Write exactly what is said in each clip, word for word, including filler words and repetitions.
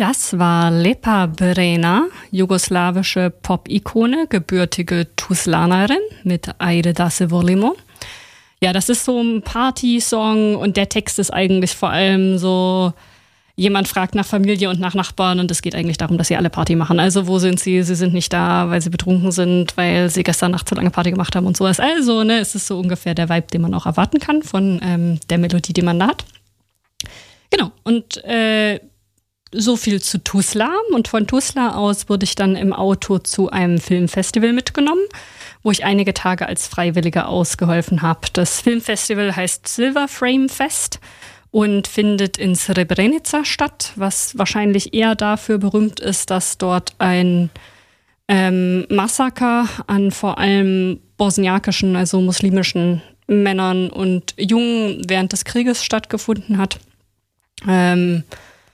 Das war Lepa Brena, jugoslawische Pop-Ikone, gebürtige Tuslanerin mit Ajde da se volimo. Ja, das ist so ein Party-Song und der Text ist eigentlich vor allem so, jemand fragt nach Familie und nach Nachbarn und es geht eigentlich darum, dass sie alle Party machen. Also wo sind sie? Sie sind nicht da, weil sie betrunken sind, weil sie gestern Nacht zu lange Party gemacht haben und sowas. Also, ne, es ist so ungefähr der Vibe, den man auch erwarten kann von ähm, der Melodie, die man da hat. Genau, und äh, so viel zu Tuzla. Und von Tuzla aus wurde ich dann im Auto zu einem Filmfestival mitgenommen, wo ich einige Tage als Freiwillige ausgeholfen habe. Das Filmfestival heißt Silver Frame Fest und findet in Srebrenica statt, was wahrscheinlich eher dafür berühmt ist, dass dort ein ähm, Massaker an vor allem bosniakischen, also muslimischen Männern und Jungen während des Krieges stattgefunden hat. Ähm,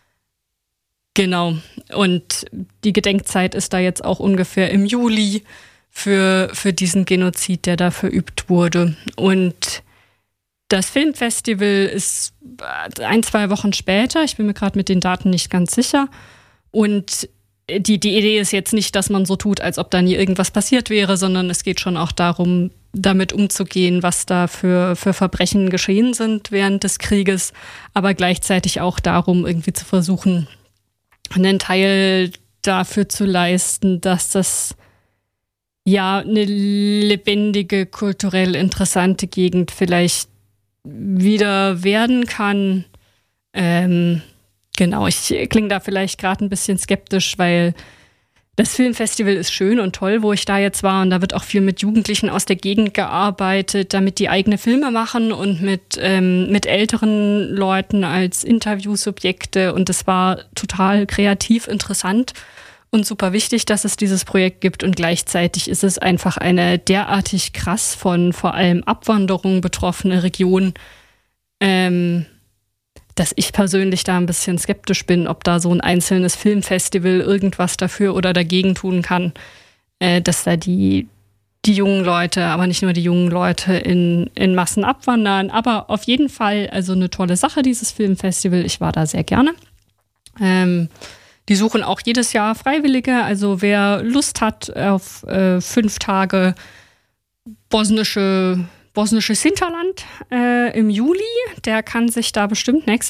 genau. Und die Gedenkzeit ist da jetzt auch ungefähr im Juli für, für diesen Genozid, der da verübt wurde. Und das Filmfestival ist ein, zwei Wochen später. Ich bin mir gerade mit den Daten nicht ganz sicher. Und die, die Idee ist jetzt nicht, dass man so tut, als ob da nie irgendwas passiert wäre, sondern es geht schon auch darum, damit umzugehen, was da für, für Verbrechen geschehen sind während des Krieges, aber gleichzeitig auch darum, irgendwie zu versuchen, einen Teil dafür zu leisten, dass das ja eine lebendige, kulturell interessante Gegend vielleicht wieder werden kann. Ähm, genau, ich klinge da vielleicht gerade ein bisschen skeptisch, weil das Filmfestival ist schön und toll, wo ich da jetzt war. Und da wird auch viel mit Jugendlichen aus der Gegend gearbeitet, damit die eigene Filme machen und mit, ähm, mit älteren Leuten als Interviewsubjekte. Und es war total kreativ, interessant und super wichtig, dass es dieses Projekt gibt. Und gleichzeitig ist es einfach eine derartig krass von vor allem Abwanderung betroffene Region, ähm, dass ich persönlich da ein bisschen skeptisch bin, ob da so ein einzelnes Filmfestival irgendwas dafür oder dagegen tun kann, äh, dass da die, die jungen Leute, aber nicht nur die jungen Leute in, in Massen abwandern. Aber auf jeden Fall also eine tolle Sache, dieses Filmfestival. Ich war da sehr gerne. Ähm, die suchen auch jedes Jahr Freiwillige. Also wer Lust hat auf äh, fünf Tage bosnische bosnisches Hinterland äh, im Juli, der kann sich da bestimmt nächstes